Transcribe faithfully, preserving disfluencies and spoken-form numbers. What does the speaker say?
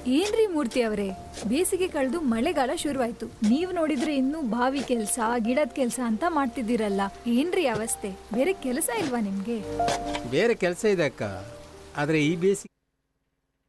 ಏನ್ರಿ ಮೂರ್ತಿ ಅವರೇ, ಬೇಸಿಗೆ ಕಳೆದು ಮಳೆಗಾಲ ಶುರುವಾಯ್ತು. ನೀವ್ ನೋಡಿದ್ರೆ ಇನ್ನು ಬಾವಿ ಕೆಲ್ಸ, ಗಿಡದ ಕೆಲ್ಸ ಅಂತ ಮಾಡ್ತಿದ್ದೀರಲ್ಲ, ಏನ್ರಿ ಅವಸ್ಥೆ? ಬೇರೆ ಕೆಲಸ ಇಲ್ವಾ ನಿಮ್ಗೆ? ಬೇರೆ ಕೆಲಸ ಇದೆ ಅಕ್ಕ, ಆದರೆ ಈ ಬೇಸಿಗೆ